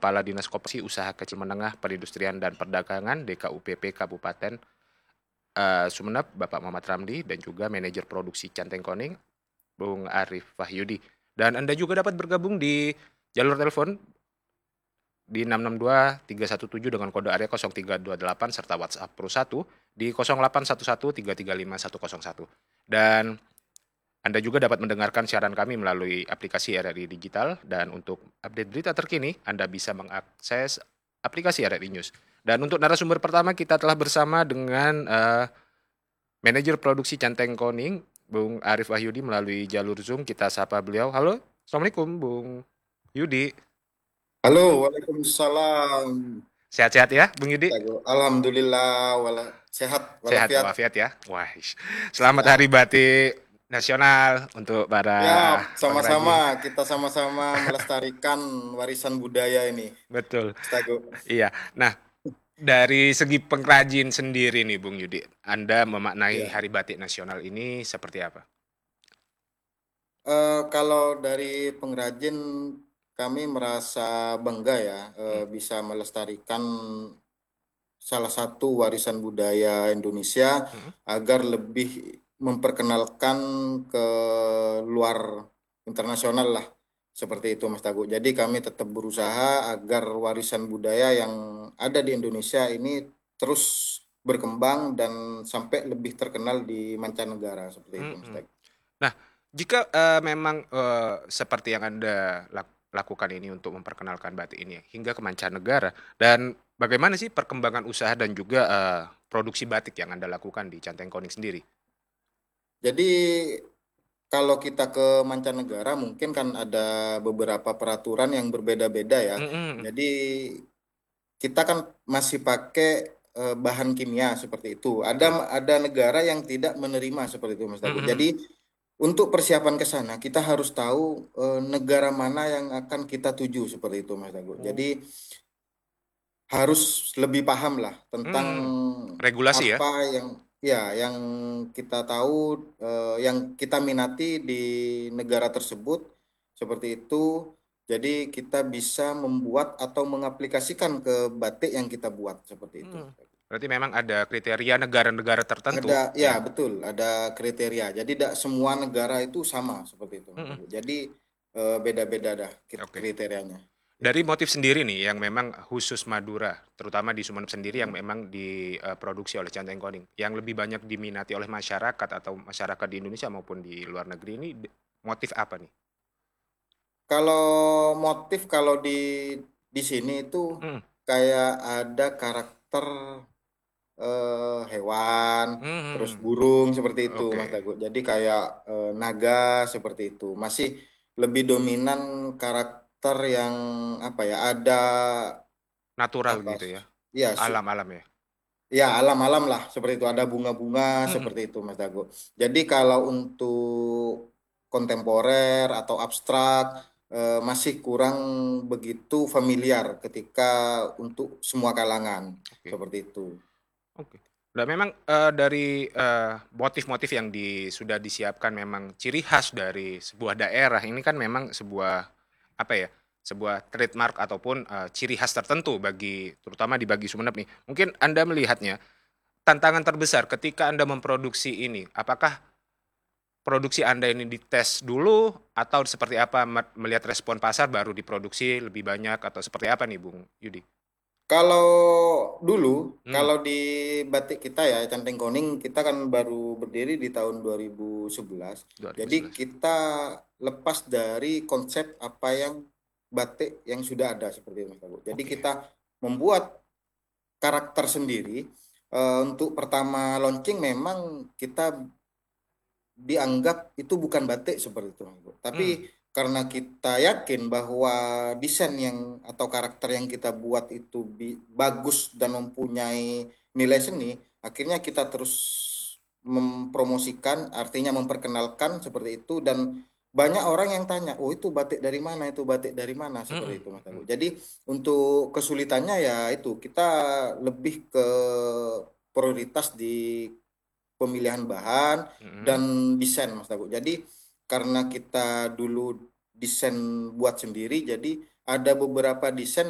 Kepala Dinas Koperasi Usaha Kecil Menengah Perindustrian dan Perdagangan DKUPP Kabupaten Sumeneb, Bapak Muhammad Ramli, dan juga Manajer Produksi Canteng Koning, Bung Arif Wahyudi. Dan Anda juga dapat bergabung di jalur telepon di 662-317 dengan kode area 0328 serta WhatsApp Pro 1 di 0811-335-101. Dan Anda juga dapat mendengarkan siaran kami melalui aplikasi RRI Digital, dan untuk update berita terkini Anda bisa mengakses aplikasi RRI News. Dan untuk narasumber pertama kita telah bersama dengan Manajer Produksi Canteng Koning, Bung Arif Wahyudi, melalui jalur Zoom. Kita sapa beliau. Halo, Assalamualaikum Bung Yudi. Halo, Waalaikumsalam. Sehat-sehat ya, Bung Yudi? Alhamdulillah, sehat Sehat walafiat. walafiat ya. Wah, selamat Siap. Hari Batik Nasional untuk para Ya, sama-sama pengrajin. kita sama-sama melestarikan warisan budaya ini. Betul. Mas Tagu. Iya. Nah, dari segi pengrajin sendiri nih, Bung Yudi, Anda memaknai Ya. Hari Batik Nasional ini seperti apa? Kalau dari pengrajin kami merasa bangga ya Hmm. bisa melestarikan salah satu warisan budaya Indonesia Hmm. agar lebih memperkenalkan ke luar internasional lah. Seperti itu Mas Tagu. Jadi kami tetap berusaha agar warisan budaya yang ada di Indonesia ini terus berkembang dan sampai lebih terkenal di mancanegara seperti itu Mas Hmm. Tagu. Nah, jika memang seperti yang Anda lakukan ini untuk memperkenalkan batik ini hingga ke mancanegara, dan bagaimana sih perkembangan usaha dan juga produksi batik yang Anda lakukan di Canteng Koning sendiri? Jadi kalau kita ke mancanegara mungkin kan ada beberapa peraturan yang berbeda-beda ya. Mhm. Jadi kita kan masih pakai bahan kimia seperti itu. Ada Betul. ada negara yang tidak menerima seperti itu Mas Dago. Jadi Mhm. untuk persiapan ke sana kita harus tahu negara mana yang akan kita tuju seperti itu Mas Dago. Jadi Oh. harus lebih paham lah tentang Mhm. Regulasi ya? apa yang kita tahu, yang kita minati di negara tersebut seperti itu. Jadi kita bisa membuat atau mengaplikasikan ke batik yang kita buat seperti itu. Mhm. Berarti memang ada kriteria negara-negara tertentu Ada, ya yang betul, ada kriteria. Jadi tidak semua negara itu sama seperti itu, Mas mhm. Teguh. Jadi beda-beda dah Oke. kriterianya. Dari motif sendiri nih yang memang khusus Madura, terutama di Sumeneb sendiri yang Mm. memang diproduksi oleh Canteng Koning, yang lebih banyak diminati oleh masyarakat atau masyarakat di Indonesia maupun di luar negeri ini motif apa nih? Kalau motif kalau di sini itu Mhm. kayak ada karakter hewan, terus Mhm. burung seperti itu, Mas Oke. Dago. Jadi kayak naga seperti itu. Masih lebih dominan karakter yang apa ya? Ada Natural apa? gitu ya. Ya, Alam-alam ya. ya alam-alam lah seperti itu. Ada bunga-bunga Mhm. seperti itu, Mas Dago. Jadi kalau untuk kontemporer atau abstrak masih kurang begitu familiar ketika untuk semua kalangan Oke. seperti itu. Oke. Nah memang, dari, motif-motif yang sudah disiapkan memang ciri khas dari sebuah daerah ini kan memang sebuah, apa ya, sebuah trademark ataupun, ciri khas tertentu terutama bagi Sumeneb nih. Mungkin Anda melihatnya, tantangan terbesar ketika Anda memproduksi ini, apakah produksi Anda ini dites dulu atau seperti apa melihat respon pasar baru diproduksi lebih banyak atau seperti apa nih Bung Yudi? Kalau dulu, Hmm. kalau di batik kita ya, Centeng Koning, kita kan baru berdiri di tahun 2011. Jadi 2011. kita lepas dari konsep apa yang batik yang sudah ada seperti itu, Mas Teguh. Jadi Oke. kita membuat karakter sendiri. Untuk pertama launching memang kita dianggap itu bukan batik seperti itu, Mas Teguh. Tapi Hmm. karena kita yakin bahwa desain yang atau karakter yang kita buat itu bagus dan mempunyai nilai seni, akhirnya kita terus mempromosikan, artinya memperkenalkan seperti itu dan banyak orang yang tanya, oh itu batik dari mana, itu batik dari mana, seperti Mhm. itu Mas Mhm. Teguh. Jadi untuk kesulitannya ya itu kita lebih ke prioritas di pemilihan bahan dan Mhm. desain Mas Teguh. Jadi karena kita dulu desain buat sendiri, jadi ada beberapa desain